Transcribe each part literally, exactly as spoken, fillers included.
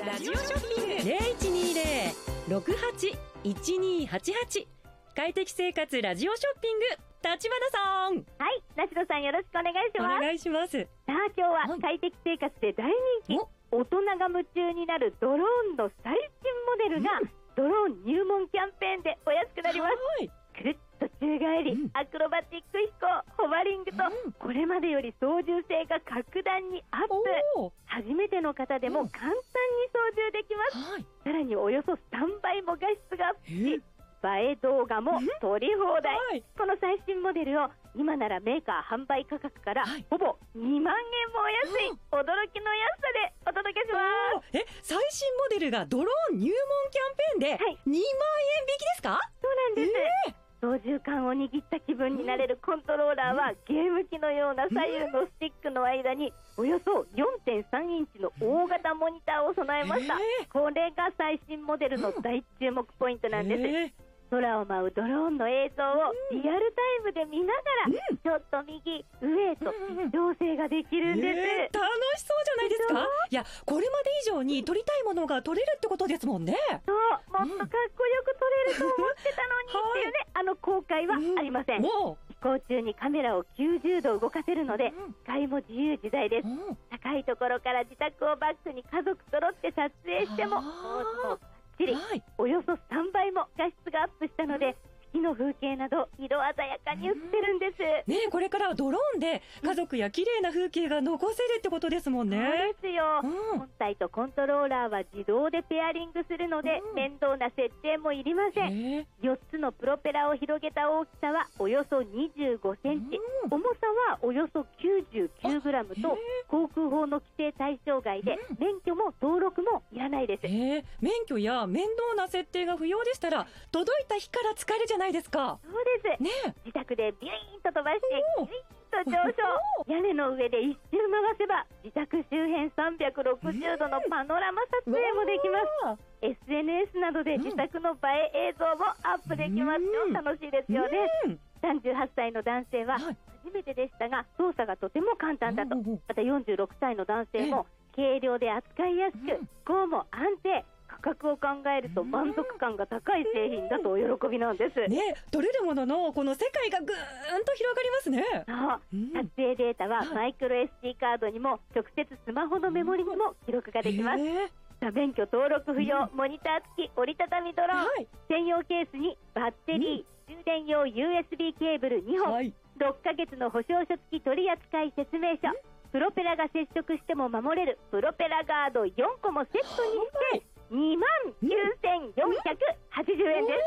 ラジオショッピング ゼロいちにゼロ ろくはち いちにはちはち 快適生活ラジオショッピング、立花さん。 はい、梨野さんよろしくお願いします。 お願いします。 さあ今日は快適生活で大人気、大人が夢中になるドローンの最新モデルが、うん、ドローン入門キャンペーンでお安くなります。くるっと宙返り、うん、アクロバティック飛行、ホバリングと、うん、これまでより操縦性が格段にアップ。初めての方でも簡単に操縦できます、うん、さらにおよそさんばいも画質がアップし、映え動画も撮り放題、はい、この最新モデルを今ならメーカー販売価格から、はい、ほぼにまんえんもお安い、驚きの安さでお届けします。 え、最新モデルがドローン入門キャンペーンでにまんえん引きですか？ そうなんです、えー操縦桿を握った気分になれるコントローラーは、ゲーム機のような左右のスティックの間におよそ よんてんさんインチの大型モニターを備えました、えー、これが最新モデルの大注目ポイントなんです、えー、空を舞うドローンの映像をリアルタイムで見ながら、うん、ちょっと右上へと調整ができるんです、 えー、楽しそうじゃないですか。いや、これまで以上に撮りたいものが撮れるってことですもんね。 そう、もっとかっこよく撮れると思ってたのに、うん、っていうね、あの後悔はありません、うん、飛行中にカメラをきゅうじゅうど動かせるので、うん、視界も自由自在です、うん、高いところから自宅をバックに家族揃って撮影してもはい、およそさんばいも画質がアップしたので、月の風景など色鮮やかに映ってるんです、ね、 これからはドローンで家族や綺麗な風景が残せるってことですもんね。 そうですよ、うん、本体とコントローラーは自動でペアリングするので、うん、面倒な設定もいりません。よっつのプロペラを広げた大きさはおよそにじゅうごセンチ、うん、重さはおよそきゅうじゅうきゅうグラムと航空法の規制対象外で、うん、免許も登録もいらないです。 免許や面倒な設定が不要でしたら届いた日から使えるじゃないですか。 そうです、ね、自宅でビューンと飛ばしてビューンと上昇屋根の上で一周回せば自宅周辺さんびゃくろくじゅうどのパノラマ撮影もできます、エスエヌエス などで自宅の映え映像もアップできますよ、うん、楽しいですよね、うん、さんじゅうはっさいの男性は初めてでしたが操作がとても簡単だと、またよんじゅうろくさいの男性も軽量で扱いやすく、こうも安定、価格を考えると満足感が高い製品だとお喜びなんです、 ね、取れるもののこの世界がぐーんと広がりますね。 そう、うん、撮影データはマイクロ エスディー カードにも直接スマホのメモリにも記録ができます、えー、免許登録不要、うん、モニター付き折りたたみドローン、はい、専用ケースにバッテリー、うん、充電用 ユーエスビー ケーブルにほん、はい、ろっかげつの保証書付き取扱説明書、うん、プロペラが接触しても守れるプロペラガードよんこもセットにして、はい、にまんきゅうせんよんひゃくはちじゅうえんです。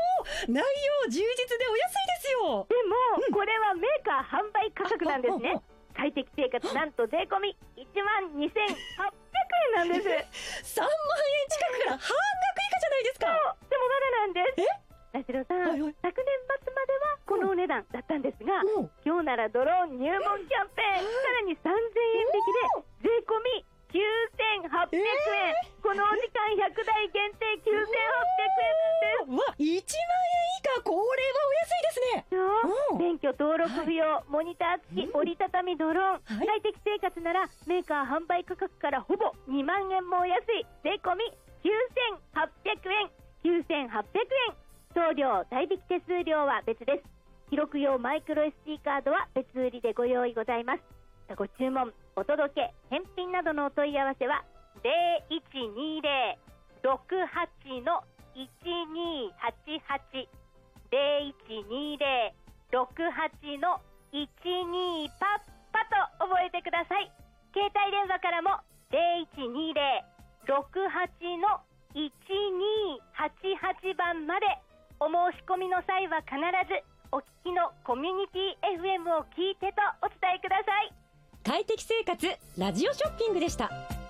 内容充実でお安いですよ。 でも、うん、これはメーカー販売価格なんですね。快適生活なんと税込みいちまんにせんはっぴゃくえんなんです。 さんまんえん近くから半額以下じゃないですか。 そう、でもまだなんです。え梨野さん、はいはい、昨年末まではこのお値段だったんですが、うん、今日ならドローン入門キャンペーン、さらにさんぜんえん引きで税込みきゅうせんはっぴゃくえん、えー、このお時間ひゃくだい限定きゅうせんはっぴゃくえんです。 わ、いちまんえん以下、これはお安いですね。 そう、免許登録不要、はい、モニター付き折りたたみドローン、はい、快適生活ならメーカー販売価格からほぼにまんえんもお安い税込みきゅうせんはっぴゃくえん、きゅうせんはっぴゃくえん、送料代引き手数料は別です。記録用マイクロ エスディー カードは別売りでご用意ございます。ご注文、お届け、返品などのお問い合わせはゼロいちにゼロ ろくはち のいちにはちはち ゼロいちにゼロ ろくはち のいちにパッパと覚えてください。携帯電話からもゼロいちにゼロ ろくはち のいちにはちはちばんまでお申し込みの際は必ずお聞きのコミュニティ エフエム を聞いてとお伝えください。 快適生活ラジオショッピングでした。